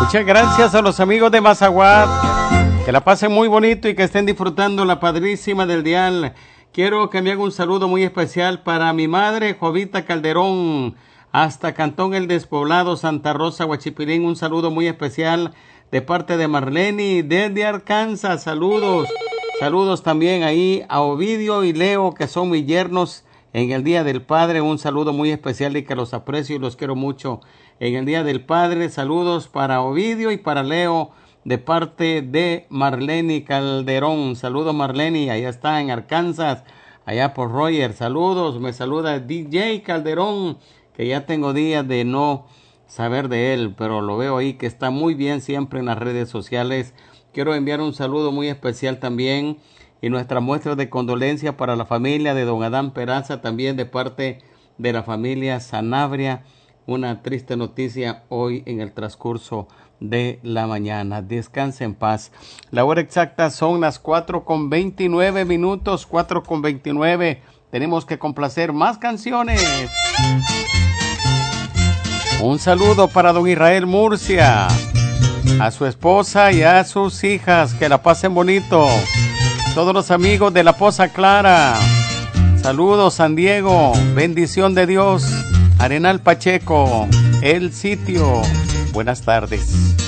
Muchas gracias a los amigos de Mazaguat. Que la pasen muy bonito y que estén disfrutando la padrísima del dial. Quiero que me haga un saludo muy especial para mi madre, Jovita Calderón, hasta Cantón El Despoblado, Santa Rosa, Huachipirín. Un saludo muy especial de parte de Marlene desde Arkansas. Saludos. Saludos también ahí a Ovidio y Leo, que son mis yernos en el Día del Padre. Un saludo muy especial y que los aprecio y los quiero mucho en el Día del Padre. Saludos para Ovidio y para Leo de parte de Marlene Calderón. Saludos Marlene, allá está en Arkansas, allá por Roger. Saludos, me saluda DJ Calderón, que ya tengo días de no saber de él, pero lo veo ahí que está muy bien siempre en las redes sociales. Quiero enviar un saludo muy especial también y nuestra muestra de condolencia para la familia de don Adán Peraza, también de parte de la familia Sanabria. Una triste noticia hoy en el transcurso de la mañana. Descanse en paz. La hora exacta son las 4:29 minutos, 4:29. Tenemos que complacer más canciones. Un saludo para don Israel Murcia, a su esposa y a sus hijas, que la pasen bonito. Todos los amigos de La Poza Clara, saludos San Diego, bendición de Dios. Arenal Pacheco, El Sitio, buenas tardes.